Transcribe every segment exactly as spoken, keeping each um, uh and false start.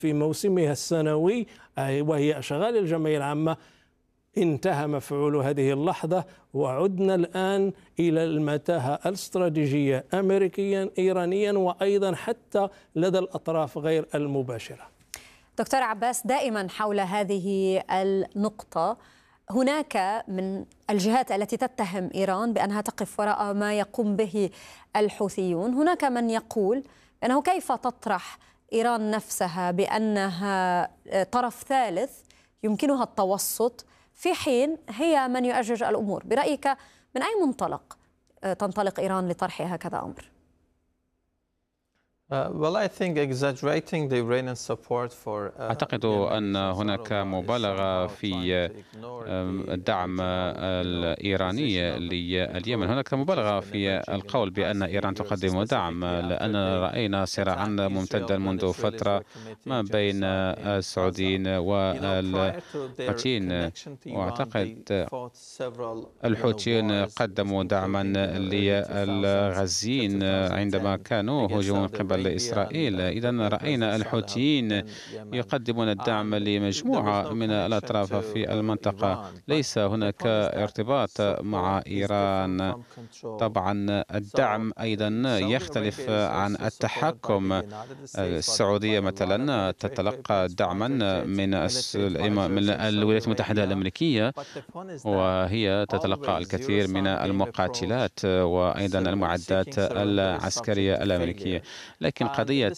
في موسمها السنوي وهي أشغال الجمعية العامة انتهى مفعول هذه اللحظة، وعدنا الآن إلى المتاهة الاستراتيجية أمريكيا إيرانيا وأيضا حتى لدى الأطراف غير المباشرة. دكتور عباس، دائما حول هذه النقطة هناك من الجهات التي تتهم إيران بأنها تقف وراء ما يقوم به الحوثيون، هناك من يقول أنه كيف تطرح إيران نفسها بأنها طرف ثالث يمكنها التوسط في حين هي من يؤجج الأمور. برأيك من أي منطلق تنطلق إيران لطرح هكذا أمر؟ أعتقد أن هناك مبالغة في الدعم الإيراني لليمن. هناك مبالغة في القول بأن إيران تقدم دعم، لأن رأينا صراعا ممتدا منذ فترة ما بين السعوديين والحوثيين، وأعتقد الحوثيين قدموا دعما للغزيين عندما كانوا هجوما قبل إسرائيل. إذا رأينا الحوثيين يقدمون الدعم لمجموعة من الأطراف في المنطقة، ليس هناك ارتباط مع إيران. طبعا الدعم أيضا يختلف عن التحكم. السعودية مثلا تتلقى دعما من من الولايات المتحدة الأمريكية، وهي تتلقى الكثير من المقاتلات وأيضا المعدات العسكرية الأمريكية. لكن قضية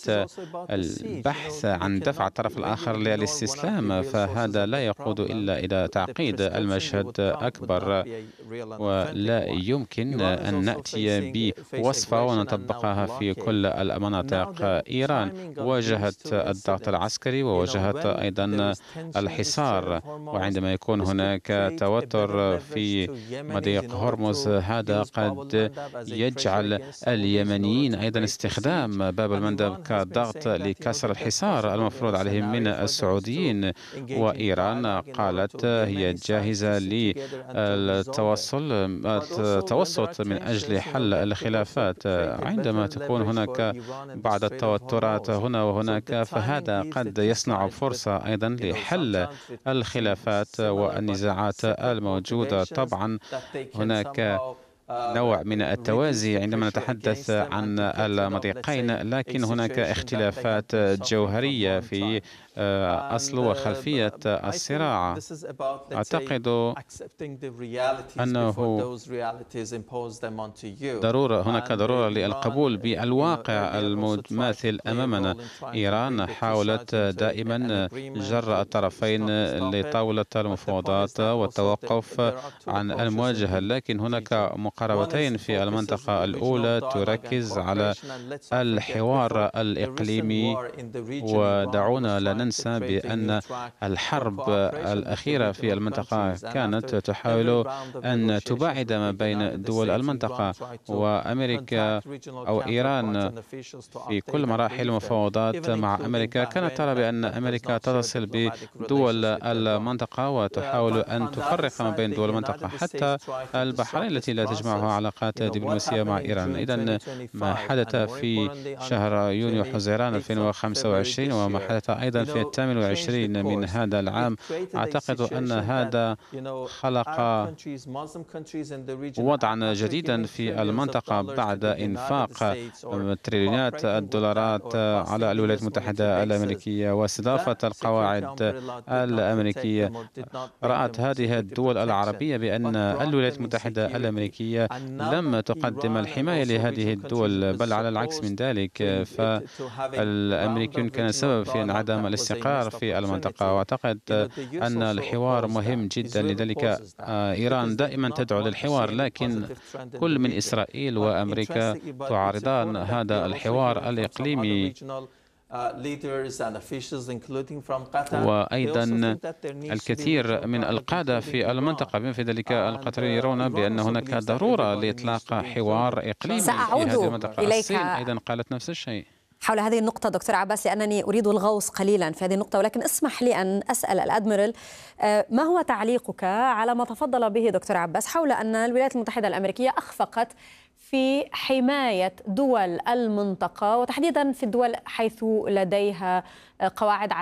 البحث عن دفع الطرف الآخر للاستسلام فهذا لا يقود إلا إلى تعقيد المشهد أكبر، ولا يمكن أن نأتي بوصفة ونطبقها في كل المناطق. إيران واجهت الضغط العسكري وواجهت أيضا الحصار، وعندما يكون هناك توتر في مضيق هرمز هذا قد يجعل اليمنيين أيضا استخدام باب المندب كضغط لكسر الحصار المفروض عليهم من السعوديين. وإيران قالت هي جاهزة للتوصل التوسط من أجل حل الخلافات. عندما تكون هناك بعض التوترات هنا وهناك فهذا قد يصنع فرصة أيضا لحل الخلافات والنزاعات الموجودة. طبعا هناك نوع من التوازي عندما نتحدث عن المضيقين، لكن هناك اختلافات جوهرية في أصل وخلفية الصراع. أعتقد أنه ضرورة هناك ضرورة للقبول بالواقع المماثل أمامنا. إيران حاولت دائما جر الطرفين لطاولة المفاوضات والتوقف عن المواجهة، لكن هناك مقاربتين في المنطقة. الأولى تركز على الحوار الإقليمي، ودعونا لا ننسى بأن الحرب الأخيرة في المنطقة كانت تحاول أن تباعد ما بين دول المنطقة، وأمريكا أو إيران في كل مراحل المفاوضات مع أمريكا كانت ترى بأن أمريكا تتصل بدول المنطقة وتحاول أن تفرق ما بين دول المنطقة، حتى البحرين التي لا تجمعها علاقات دبلوماسية مع إيران. إذن ما حدث في شهر يونيو حزيران ألفين وخمسة وعشرين وما حدث أيضا في الثامن والعشرين من هذا العام، أعتقد أن هذا خلق وضعا جديدا في المنطقة بعد إنفاق تريليونات الدولارات على الولايات المتحدة الأمريكية واستضافة القواعد الأمريكية. رأت هذه الدول العربية بأن الولايات المتحدة الأمريكية لم تقدم الحماية لهذه الدول، بل على العكس من ذلك، فالأمريكيون كان سبب في انعدام الاستقرار في المنطقة. وأعتقد أن الحوار مهم جدا، لذلك إيران دائما تدعو للحوار، لكن كل من إسرائيل وأمريكا تعارضان هذا الحوار الإقليمي. وأيضا الكثير من القادة في المنطقة بما في ذلك القطريين يرون بأن هناك ضرورة لإطلاق حوار إقليمي في هذه المنطقة. الصين أيضا قالت نفس الشيء. حول هذه النقطة دكتور عباس، لأنني أريد الغوص قليلا في هذه النقطة، ولكن اسمح لي أن أسأل الأدميرال ما هو تعليقك على ما تفضل به دكتور عباس حول أن الولايات المتحدة الأمريكية أخفقت في حماية دول المنطقة، وتحديدا في الدول حيث لديها قواعد